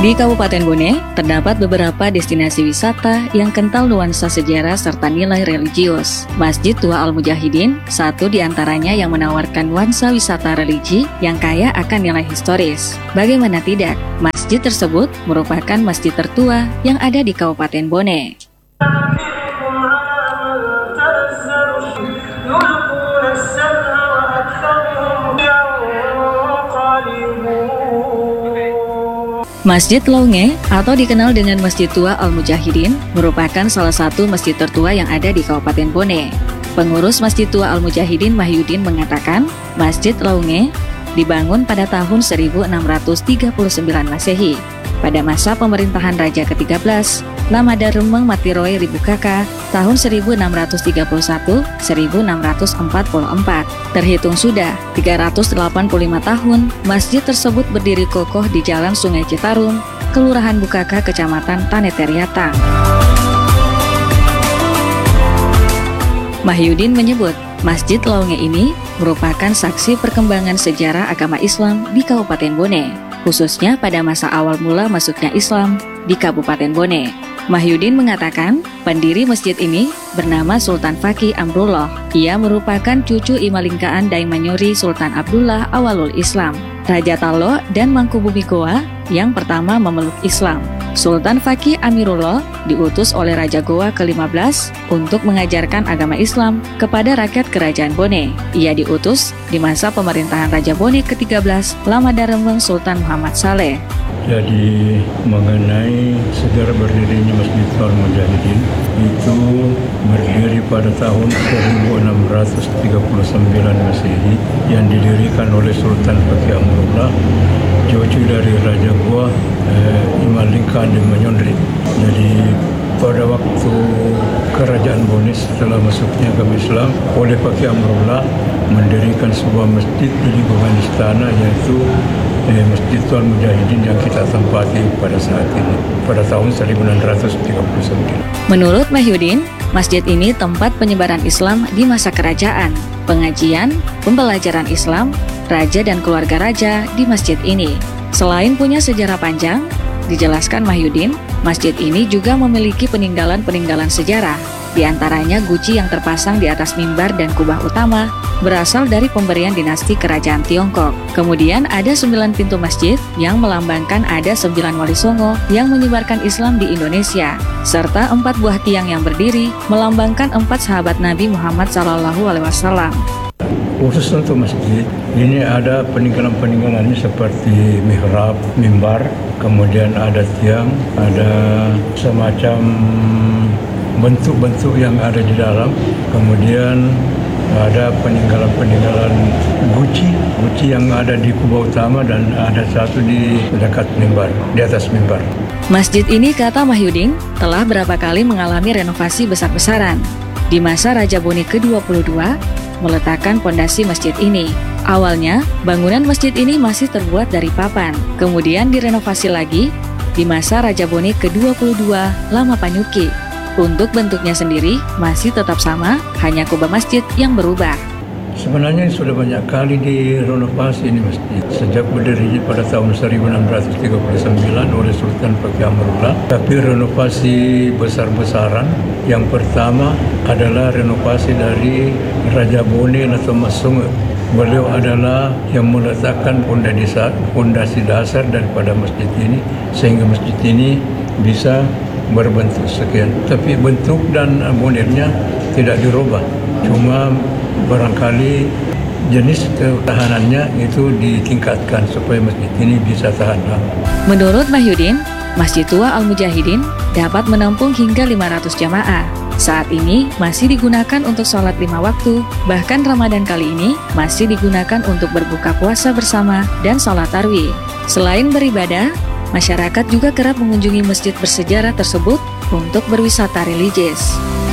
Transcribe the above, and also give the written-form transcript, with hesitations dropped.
Di Kabupaten Bone, terdapat beberapa destinasi wisata yang kental nuansa sejarah serta nilai religius. Masjid Tua Al-Mujahidin, satu di antaranya yang menawarkan nuansa wisata religi yang kaya akan nilai historis. Bagaimana tidak, masjid tersebut merupakan masjid tertua yang ada di Kabupaten Bone. Masjid Launge atau dikenal dengan Masjid Tua Al-Mujahidin merupakan salah satu masjid tertua yang ada di Kabupaten Bone. Pengurus Masjid Tua Al-Mujahidin Mahyudin mengatakan, Masjid Launge dibangun pada tahun 1639 Masehi pada masa pemerintahan Raja ke-13 Lamada Remeng Matiroe Ribukaka tahun 1631-1644. Terhitung sudah 385 tahun, masjid tersebut berdiri kokoh di Jalan Sungai Citarum, Kelurahan Bukaka, Kecamatan Taneteriata. Mahyudin menyebut, Masjid Launge ini merupakan saksi perkembangan sejarah agama Islam di Kabupaten Bone, khususnya pada masa awal mula masuknya Islam di Kabupaten Bone. Mahyudin mengatakan, pendiri masjid ini bernama Sultan Fakih Amrullah. Ia merupakan cucu Imalingkaan Daimanyori Sultan Abdullah Awalul Islam, Raja Talo dan Mangkubumi Goa yang pertama memeluk Islam. Sultan Fakih Amirullah diutus oleh Raja Goa ke-15 untuk mengajarkan agama Islam kepada rakyat Kerajaan Bone. Ia diutus di masa pemerintahan Raja Bone ke-13 Lamada Remeng Sultan Muhammad Saleh. Jadi mengenai sejarah berdirinya Masjid Tua Al-Mujahidin, itu berdiri pada tahun 1639 Masehi yang didirikan oleh Sultan Fakih Amrullah, cucu dari Raja Goa Imalingkaan Daimanyori. Jadi pada waktu Kerajaan Bone setelah masuknya agama Islam oleh Fakih Amrullah mendirikan sebuah masjid di lingkungan istana, yaitu Masjid Tua Al-Mujahidin yang kita tempati pada saat ini, pada tahun 1639. Menurut Mahyudin, masjid ini tempat penyebaran Islam di masa kerajaan, pengajian, pembelajaran Islam, raja dan keluarga raja di masjid ini. Selain punya sejarah panjang, dijelaskan Mahyudin, masjid ini juga memiliki peninggalan-peninggalan sejarah. Di antaranya guci yang terpasang di atas mimbar dan kubah utama berasal dari pemberian dinasti Kerajaan Tiongkok. Kemudian ada 9 pintu masjid yang melambangkan ada 9 wali songo yang menyebarkan Islam di Indonesia, serta 4 buah tiang yang berdiri melambangkan 4 sahabat Nabi Muhammad SAW. Khusus untuk masjid, ini ada peninggalan-peninggalannya seperti mihrab, mimbar, kemudian ada tiang, ada semacam bentuk-bentuk yang ada di dalam, kemudian ada peninggalan-peninggalan guci yang ada di kubah utama dan ada satu di dekat mimbar, di atas mimbar. Masjid ini, kata Mahyudin, telah berapa kali mengalami renovasi besar-besaran. Di masa Raja Bone ke-22, meletakkan pondasi masjid ini. Awalnya, bangunan masjid ini masih terbuat dari papan, kemudian direnovasi lagi di masa Raja Bone ke-22 Lama Panyuki. Untuk bentuknya sendiri masih tetap sama, hanya kubah masjid yang berubah. Sebenarnya sudah banyak kali direnovasi ini masjid. Sejak berdirinya pada tahun 1639 oleh Sultan Fakih Amrullah. Tapi renovasi besar-besaran, yang pertama adalah renovasi dari Raja Bone atau Masung. Beliau adalah yang meletakkan fondasi dasar daripada masjid ini, sehingga masjid ini bisa berbentuk sekian. Tapi bentuk dan modelnya tidak dirubah, cuma barangkali jenis ketahanannya itu ditingkatkan supaya masjid ini bisa tahan lama. Menurut Mahyudin, Masjid Tua Al-Mujahidin dapat menampung hingga 500 jamaah. Saat ini masih digunakan untuk sholat 5 waktu, bahkan Ramadan kali ini masih digunakan untuk berbuka puasa bersama dan sholat tarawih. Selain beribadah, masyarakat juga kerap mengunjungi masjid bersejarah tersebut untuk berwisata religius.